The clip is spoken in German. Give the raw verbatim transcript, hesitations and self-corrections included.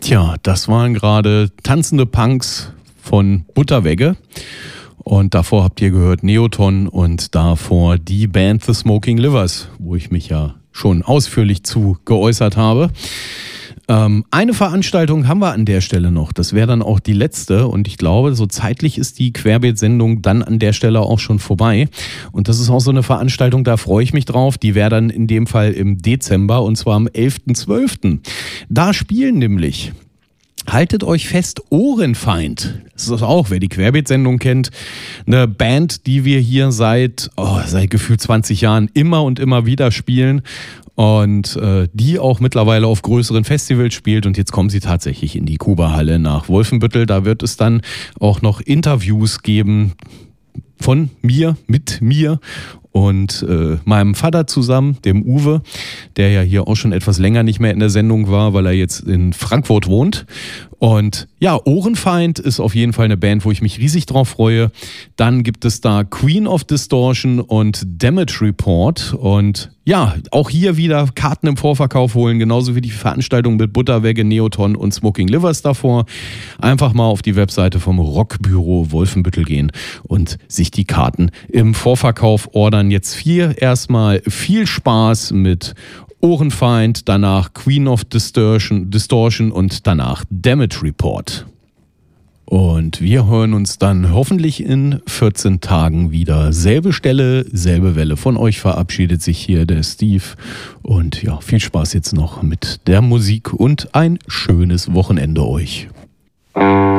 Tja, das waren gerade tanzende Punks von Butterwegge. Und davor habt ihr gehört Neoton und davor die Band The Smoking Livers, wo ich mich ja schon ausführlich zu geäußert habe. Ähm, eine Veranstaltung haben wir an der Stelle noch. Das wäre dann auch die letzte. Und ich glaube, so zeitlich ist die Querbeet-Sendung dann an der Stelle auch schon vorbei. Und das ist auch so eine Veranstaltung, da freue ich mich drauf. Die wäre dann in dem Fall im Dezember und zwar am elften zwölften Da spielen nämlich... Haltet euch fest, Ohrenfeind. Das ist auch, wer die Querbeet-Sendung kennt, eine Band, die wir hier seit, oh, seit gefühlt zwanzig Jahren immer und immer wieder spielen und äh, die auch mittlerweile auf größeren Festivals spielt und jetzt kommen sie tatsächlich in die Kuba-Halle nach Wolfenbüttel. Da wird es dann auch noch Interviews geben von mir, mit mir und äh, meinem Vater zusammen, dem Uwe, der ja hier auch schon etwas länger nicht mehr in der Sendung war, weil er jetzt in Frankfurt wohnt. Und ja, Ohrenfeind ist auf jeden Fall eine Band, wo ich mich riesig drauf freue. Dann gibt es da Queen of Distortion und Damage Report. Und ja, auch hier wieder Karten im Vorverkauf holen, genauso wie die Veranstaltung mit Butterwegge, Neoton und Smoking Livers davor. Einfach mal auf die Webseite vom Rockbüro Wolfenbüttel gehen und sich die Karten im Vorverkauf ordern. Jetzt hier erstmal viel Spaß mit Ohrenfeind, danach Queen of Distortion, Distortion und danach Damage Report. Und wir hören uns dann hoffentlich in vierzehn Tagen wieder. Selbe Stelle, selbe Welle. Von euch verabschiedet sich hier der Steve. Und ja, viel Spaß jetzt noch mit der Musik und ein schönes Wochenende euch.